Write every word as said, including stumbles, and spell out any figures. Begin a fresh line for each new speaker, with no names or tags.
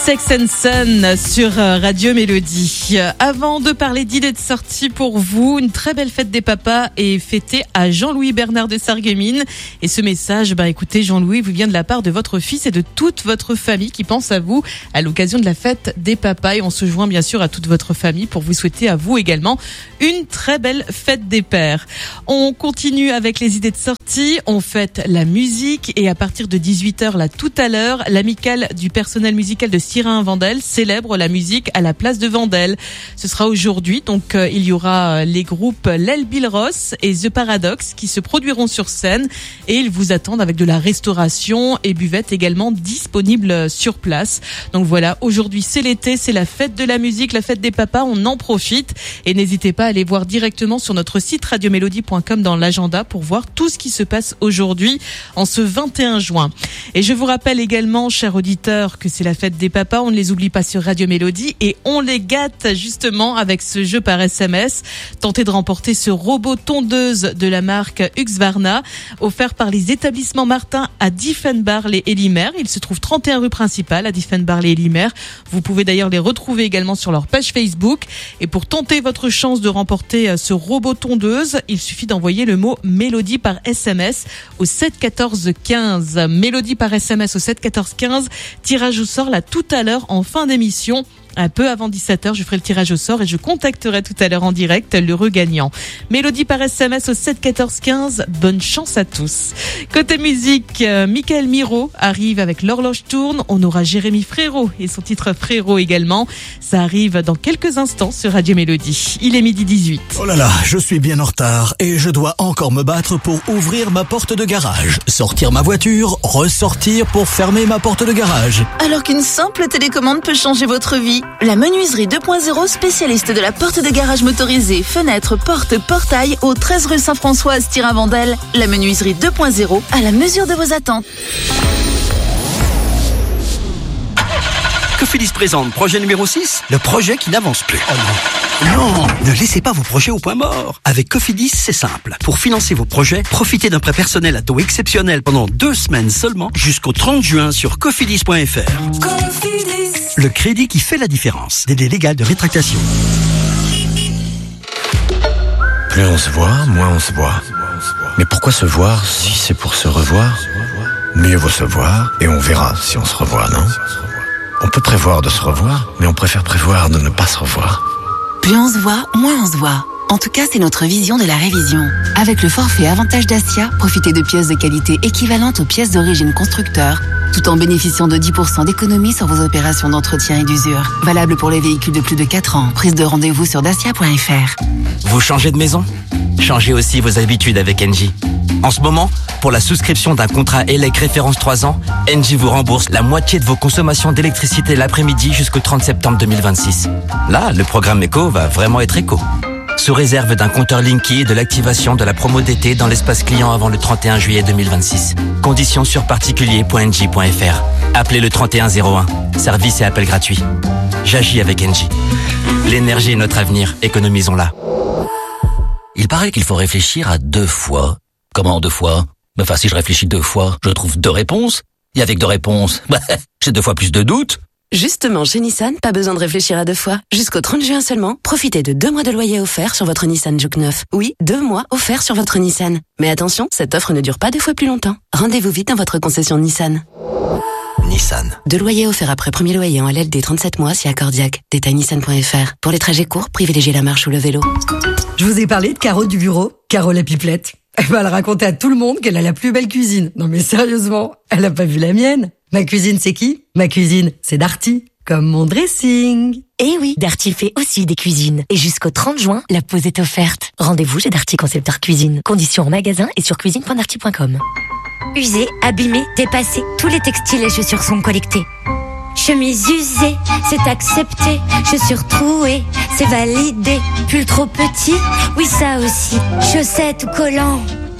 Sex and Son sur Radio Mélodie. Avant de parler d'idées de sortie pour vous, une très belle fête des papas est fêtée à Jean-Louis Bernard de Sarreguemines. Et ce message, bah écoutez, Jean-Louis, vous vient de la part de votre fils et de toute votre famille qui pense à vous à l'occasion de la fête des papas. Et on se joint bien sûr à toute votre famille pour vous souhaiter à vous également une très belle fête des pères. On continue avec les idées de sortie, on fête la musique et à partir de dix-huit heures là tout à l'heure, l'amicale du personnel musical de Cirin-Vendel célèbre la musique à la place de Vendel. Ce sera aujourd'hui, donc euh, il y aura euh, les groupes L'El Bill Ross et The Paradox qui se produiront sur scène et ils vous attendent avec de la restauration et buvette également disponible sur place. Donc voilà, aujourd'hui c'est l'été, c'est la fête de la musique, la fête des papas, on en profite et n'hésitez pas à aller voir directement sur notre site radio mélodie point com dans l'agenda pour voir tout ce qui se passe aujourd'hui en ce vingt et un juin. Et je vous rappelle également, chers auditeurs, que c'est la fête des papas. On ne les oublie pas sur Radio Mélodie et on les gâte justement avec ce jeu par S M S. Tentez de remporter ce robot tondeuse de la marque Husqvarna offert par les établissements Martin à Diefenbach-les Hélimers. Il se trouve trente et un rue principale à Diefenbach-les Hélimers. Vous pouvez d'ailleurs les retrouver également sur leur page Facebook. Et pour tenter votre chance de remporter ce robot tondeuse, il suffit d'envoyer le mot Mélodie par S M S au sept quatorze quinze. Mélodie par S M S au sept quatorze quinze. Tirage au sort là tout à l'heure en fin d'émission. Un peu avant dix-sept heures, je ferai le tirage au sort et je contacterai tout à l'heure en direct l'heureux gagnant. Mélodie par S M S au sept quatorze quinze. Bonne chance à tous. Côté musique, euh, Michael Miro arrive avec L'Horloge tourne. On aura Jérémy Frérot et son titre Frérot également. Ça arrive dans quelques instants sur Radio Mélodie. Il est midi dix-huit.
Oh là là, je suis bien en retard et je dois encore me battre pour ouvrir ma porte de garage. Sortir ma voiture, ressortir pour fermer ma porte de garage.
Alors qu'une simple télécommande peut changer votre vie. La menuiserie deux point zéro, spécialiste de la porte de garage motorisée, fenêtres, portes, portail, au treize rue Saint-François à Stirin-Vendel. La menuiserie deux point zéro, à la mesure de vos attentes.
Cofidis présente projet numéro six, le projet qui n'avance plus. Oh non. Non, ne laissez pas vos projets au point mort. Avec Cofidis, c'est simple. Pour financer vos projets, profitez d'un prêt personnel à taux exceptionnel pendant deux semaines seulement jusqu'au trente juin sur cofidis point f r. Cofidis. Le crédit qui fait la différence. Délai légal de rétractation.
Plus on se voit, moins on se voit. Mais pourquoi se voir si c'est pour se revoir? Mieux vaut se voir et on verra si on se revoit, non? On peut prévoir de se revoir, mais on préfère prévoir de ne pas se revoir.
Plus on se voit, moins on se voit. En tout cas, c'est notre vision de la révision. Avec le forfait Avantage Dacia, profitez de pièces de qualité équivalentes aux pièces d'origine constructeur, tout en bénéficiant de dix pour cent d'économie sur vos opérations d'entretien et d'usure. Valable pour les véhicules de plus de quatre ans. Prise de rendez-vous sur dacia point f r.
Vous changez de maison? Changez aussi vos habitudes avec Engie. En ce moment, pour la souscription d'un contrat E L E C référence trois ans, Engie vous rembourse la moitié de vos consommations d'électricité l'après-midi jusqu'au trente septembre deux mille vingt-six. Là, le programme éco va vraiment être éco. Sous réserve d'un compteur Linky et de l'activation de la promo d'été dans l'espace client avant le trente et un juillet deux mille vingt-six. Conditions sur particulier point engie point f r. Appelez le trente et un zéro un. Service et appel gratuit. J'agis avec Engie. L'énergie est notre avenir. Économisons-la.
Il paraît qu'il faut réfléchir à deux fois. Comment deux fois? Enfin, si je réfléchis deux fois, je trouve deux réponses. Et avec deux réponses, bah, j'ai deux fois plus de doutes.
Justement, chez Nissan, pas besoin de réfléchir à deux fois. Jusqu'au trente juin seulement, profitez de deux mois de loyer offert sur votre Nissan Juke neuf. Oui, deux mois offerts sur votre Nissan. Mais attention, cette offre ne dure pas deux fois plus longtemps. Rendez-vous vite dans votre concession Nissan.
Nissan.
Deux loyers offerts après premier loyer en L L D trente-sept mois si accordiaque. Détail nissan point f r. Pour les trajets courts, privilégiez la marche ou le vélo.
Je vous ai parlé de Caro du bureau, Caro la pipelette. Elle va le raconter à tout le monde qu'elle a la plus belle cuisine. Non mais sérieusement, elle a pas vu la mienne. Ma cuisine, c'est qui? Ma cuisine, c'est Darty. Comme mon dressing.
Eh oui, Darty fait aussi des cuisines. Et jusqu'au trente juin, la pause est offerte. Rendez-vous chez Darty Concepteur Cuisine. Conditions en magasin et sur cuisine point darty point com.
Usés, abîmés, dépassés, tous les textiles et chaussures sont collectés. Chemise usée, c'est accepté. Chaussures trouées, c'est validé. Pull trop petit, oui ça aussi. Chaussettes ou collants,